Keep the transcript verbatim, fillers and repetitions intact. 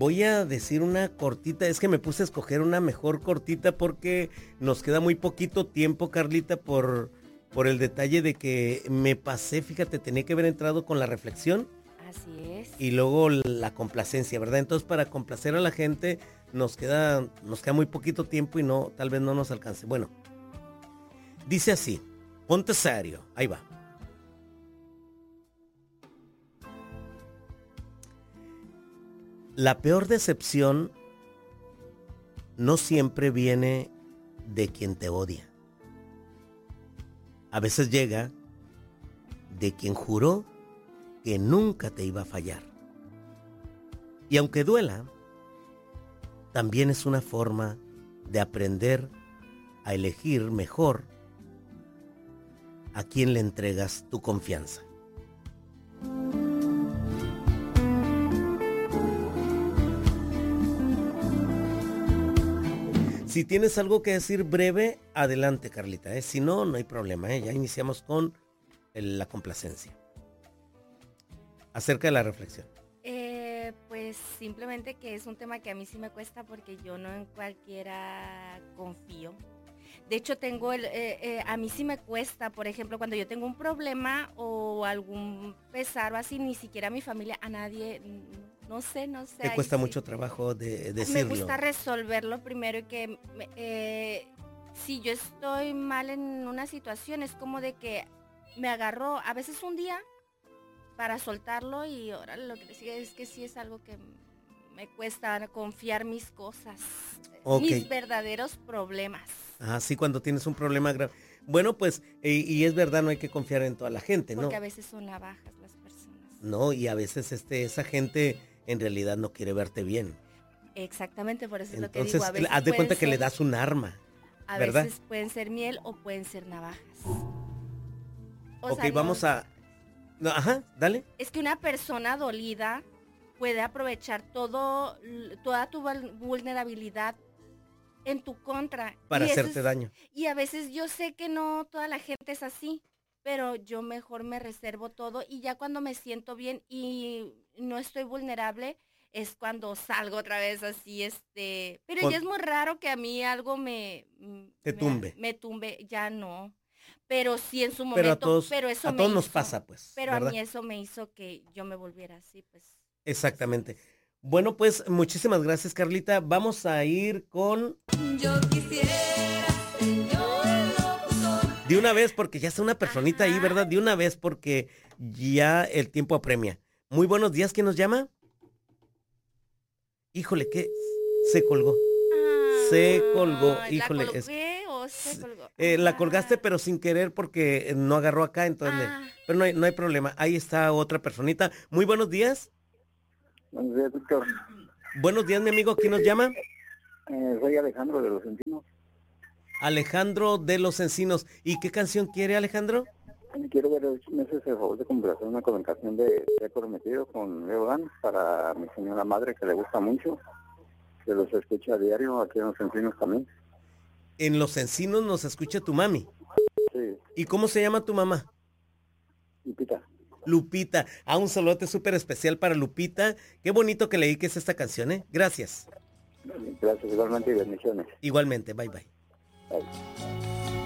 Voy a decir una cortita, es que me puse a escoger una mejor cortita porque nos queda muy poquito tiempo, Carlita, por, por el detalle de que me pasé, fíjate, tenía que haber entrado con la reflexión. Así es. Y luego la complacencia, ¿verdad? Entonces, para complacer a la gente nos queda, nos queda muy poquito tiempo y no, tal vez no nos alcance. Bueno, dice así, ponte serio, ahí va. La peor decepción no siempre viene de quien te odia. A veces llega de quien juró que nunca te iba a fallar. Y aunque duela, también es una forma de aprender a elegir mejor a quien le entregas tu confianza. Si tienes algo que decir breve, adelante, Carlita, ¿eh? Si no, no hay problema, ¿eh? Ya iniciamos con el, la complacencia. Acerca de la reflexión. Eh, pues simplemente que es un tema que a mí sí me cuesta porque yo no en cualquiera confío. De hecho, tengo el, eh, eh, a mí sí me cuesta, por ejemplo, cuando yo tengo un problema o algún pesar o así, ni siquiera a mi familia, a nadie, no sé, no sé. Te cuesta sí. mucho trabajo de decirlo. Me gusta resolverlo primero y que eh, si yo estoy mal en una situación, es como de que me agarró a veces un día para soltarlo y ahora lo que decía es que sí es algo que me cuesta confiar mis cosas, okay. Mis verdaderos problemas. Ah, sí, cuando tienes un problema grave. Bueno, pues, y, y es verdad, no hay que confiar en toda la gente, ¿no? Porque a veces son navajas las personas. No, y a veces este, esa gente en realidad no quiere verte bien. Exactamente, por eso Entonces, es lo que digo. A veces haz de cuenta ser, que le das un arma, a ¿verdad? veces pueden ser miel o pueden ser navajas. O ok, sea, vamos no, a... No, ajá, dale. Es que una persona dolida puede aprovechar todo, toda tu vulnerabilidad en tu contra. Para y hacerte es, daño. Y a veces yo sé que no toda la gente es así, pero yo mejor me reservo todo y ya cuando me siento bien y no estoy vulnerable, es cuando salgo otra vez así, este... Pero Con... ya es muy raro que a mí algo me... Te me, tumbe. Me tumbe, ya no. Pero sí en su momento, pero a todos, pero eso a me todos hizo, nos pasa, pues. Pero ¿verdad? a mí eso me hizo que yo me volviera así, pues. Exactamente. Bueno, pues muchísimas gracias, Carlita. Vamos a ir con... Yo quisiera, señor locutor. De una vez, porque ya está una personita Ajá. ahí, ¿verdad? De una vez, porque ya el tiempo apremia. Muy buenos días, ¿quién nos llama? Híjole, ¿qué? Se colgó. Ah, se colgó, híjole. ¿La colgué o se colgó? Eh, la colgaste, pero sin querer porque no agarró acá, entonces. Ah. Le, pero no hay, no hay problema. Ahí está otra personita. Muy buenos días. Buenos días, Víctor. Buenos días, mi amigo. ¿Quién nos llama? Eh, soy Alejandro de Los Encinos. Alejandro de Los Encinos. ¿Y qué canción quiere, Alejandro? Quiero ver si me haces el favor de complacer una comunicación de Te he prometido con Leo Dan para mi señora madre que le gusta mucho, que los escucha a diario aquí en Los Encinos también. En Los Encinos nos escucha tu mami. Sí. ¿Y cómo se llama tu mamá? Lupita. Lupita. Ah, un saludote súper especial para Lupita. Qué bonito que le dediques esta canción, ¿eh? Gracias. Gracias, igualmente y bendiciones. Igualmente, bye bye. Bye.